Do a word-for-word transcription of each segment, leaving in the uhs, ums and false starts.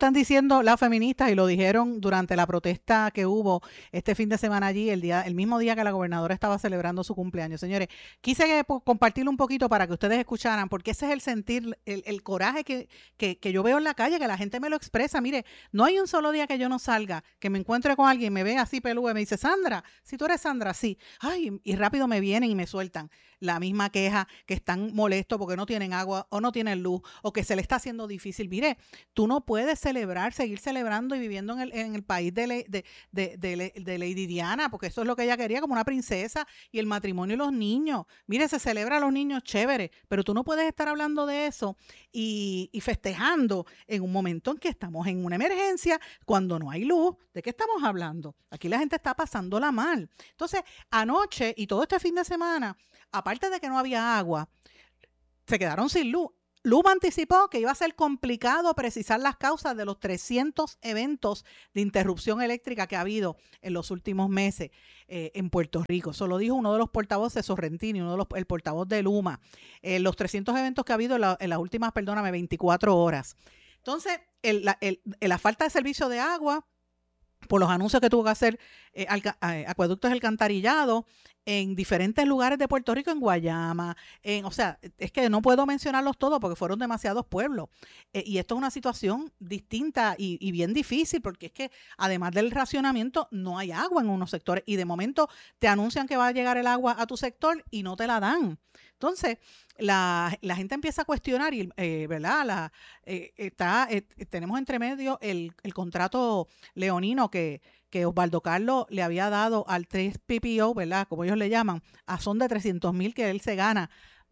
están diciendo las feministas y lo dijeron durante la protesta que hubo este fin de semana allí, el día, el mismo día que la gobernadora estaba celebrando su cumpleaños. Señores, quise que, pues, compartirlo un poquito para que ustedes escucharan, porque ese es el sentir, el, el coraje que, que, que yo veo en la calle, que la gente me lo expresa. Mire, no hay un solo día que yo no salga, que me encuentre con alguien, me ve así pelúa y me dice, Sandra, si tú eres Sandra, sí. Ay, y rápido me vienen y me sueltan la misma queja, que están molestos porque no tienen agua o no tienen luz o que se le está haciendo difícil. Mire, tú no puedes celebrar, seguir celebrando y viviendo en el, en el país de, le, de, de, de, de Lady Diana, porque eso es lo que ella quería, como una princesa, y el matrimonio y los niños. Mire, se celebra a los niños chévere, pero tú no puedes estar hablando de eso y, y festejando en un momento en que estamos en una emergencia, cuando no hay luz. ¿De qué estamos hablando? Aquí la gente está pasándola mal. Entonces, anoche y todo este fin de semana, aparte de que no había agua, se quedaron sin luz. Luma anticipó que iba a ser complicado precisar las causas de los trescientos eventos de interrupción eléctrica que ha habido en los últimos meses eh, en Puerto Rico. Eso lo dijo uno de los portavoces, Sorrentini, uno de los, el portavoz de Luma. Eh, los trescientos eventos que ha habido en, la, en las últimas, perdóname, veinticuatro horas. Entonces, el, la, el, la falta de servicio de agua, por los anuncios que tuvo que hacer eh, alca, eh, Acueductos Alcantarillado en diferentes lugares de Puerto Rico, en Guayama, en, o sea, es que no puedo mencionarlos todos porque fueron demasiados pueblos. Eh, y esto es una situación distinta y, y bien difícil, porque es que además del racionamiento no hay agua en unos sectores y de momento te anuncian que va a llegar el agua a tu sector y no te la dan. Entonces, la, la gente empieza a cuestionar y, eh, ¿verdad? La, eh, está, eh, tenemos entre medio el, el contrato leonino que, que Osvaldo Carlos le había dado al tres P P O, ¿verdad? Como ellos le llaman, a son de trescientos mil que él se gana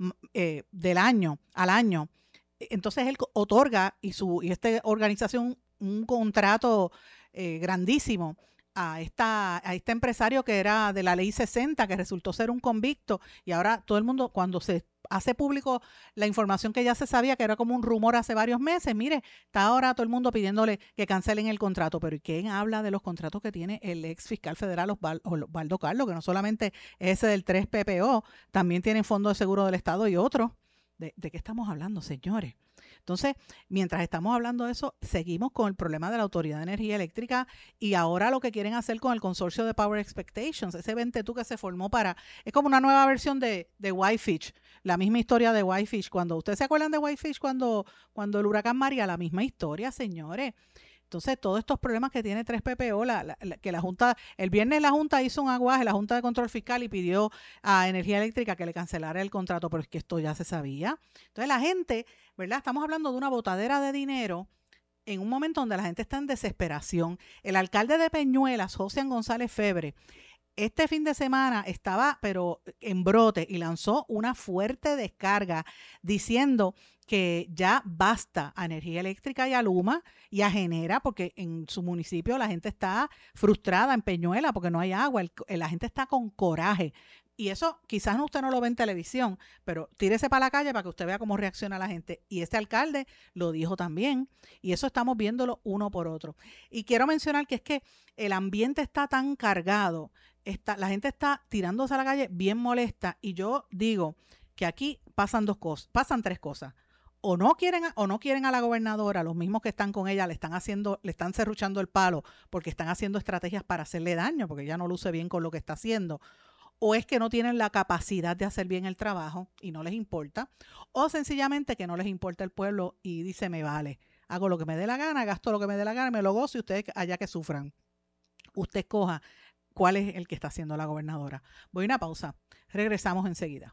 eh, del año al año. Entonces él otorga y su y esta organización un contrato eh, grandísimo a esta a este empresario que era de la ley sesenta, que resultó ser un convicto, y ahora todo el mundo, cuando se hace público la información que ya se sabía, que era como un rumor hace varios meses, mire, está ahora todo el mundo pidiéndole que cancelen el contrato. Pero ¿y quién habla de los contratos que tiene el ex fiscal federal Osvaldo Carlos? Que no solamente es ese del tres P P O, también tienen Fondo de Seguro del Estado y otros. ¿De, ¿De qué estamos hablando, señores? Entonces, mientras estamos hablando de eso, seguimos con el problema de la Autoridad de Energía Eléctrica y ahora lo que quieren hacer con el consorcio de Power Expectations, ese ventetú que se formó para, es como una nueva versión de, de Whitefish, la misma historia de Whitefish. Cuando ustedes se acuerdan de Whitefish, cuando, cuando el huracán María, la misma historia, señores. Entonces, todos estos problemas que tiene tres P P O, la, la, la, que la Junta, el viernes la Junta hizo un aguaje, la Junta de Control Fiscal, y pidió a Energía Eléctrica que le cancelara el contrato, pero es que esto ya se sabía. Entonces, la gente, ¿verdad? Estamos hablando de una botadera de dinero en un momento donde la gente está en desesperación. El alcalde de Peñuelas, José González Febre, este fin de semana estaba, pero en brote, y lanzó una fuerte descarga diciendo que ya basta a Energía Eléctrica y a Luma y a Genera, porque en su municipio la gente está frustrada, en Peñuela, porque no hay agua, el, la gente está con coraje. Y eso quizás usted no lo ve en televisión, pero tírese para la calle para que usted vea cómo reacciona la gente. Y este alcalde lo dijo también, y eso estamos viéndolo uno por otro. Y quiero mencionar que es que el ambiente está tan cargado, está, la gente está tirándose a la calle bien molesta, y yo digo que aquí pasan dos cosas, pasan tres cosas. O no quieren o no quieren a la gobernadora, los mismos que están con ella le están haciendo, le están serruchando el palo porque están haciendo estrategias para hacerle daño, porque ella no luce bien con lo que está haciendo. O es que no tienen la capacidad de hacer bien el trabajo y no les importa, o sencillamente que no les importa el pueblo y dice, me vale, hago lo que me dé la gana, gasto lo que me dé la gana, me lo gozo y ustedes allá que sufran. Usted escoja cuál es el que está haciendo la gobernadora. Voy a una pausa, regresamos enseguida.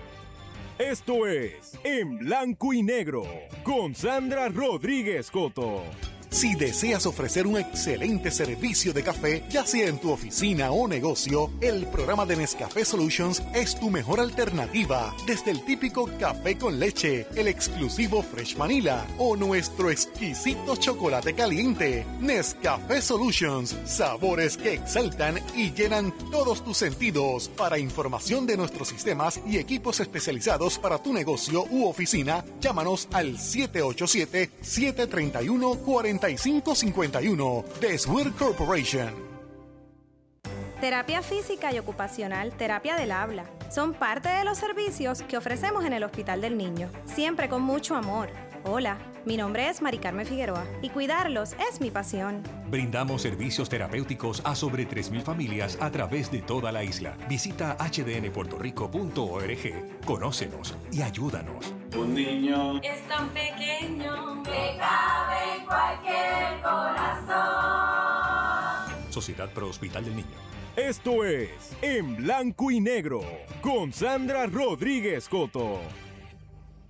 Esto es En Blanco y Negro con Sandra Rodríguez Coto. Si deseas ofrecer un excelente servicio de café, ya sea en tu oficina o negocio, el programa de Nescafé Solutions es tu mejor alternativa. Desde el típico café con leche, el exclusivo Fresh Vanilla o nuestro exquisito chocolate caliente. Nescafé Solutions, sabores que exaltan y llenan todos tus sentidos. Para información de nuestros sistemas y equipos especializados para tu negocio u oficina, llámanos al siete ocho siete, siete tres uno, cuatro cinco cinco uno de Swear Corporation. Terapia física y ocupacional, terapia del habla, son parte de los servicios que ofrecemos en el Hospital del Niño, siempre con mucho amor. Hola, mi nombre es Mari Carmen Figueroa y cuidarlos es mi pasión. Brindamos servicios terapéuticos a sobre tres mil familias a través de toda la isla. Visita h d n puerto rico punto org, conócenos y ayúdanos. Un niño es tan pequeño que cabe en cualquier corazón. Sociedad Pro Hospital del Niño. Esto es En Blanco y Negro con Sandra Rodríguez Coto.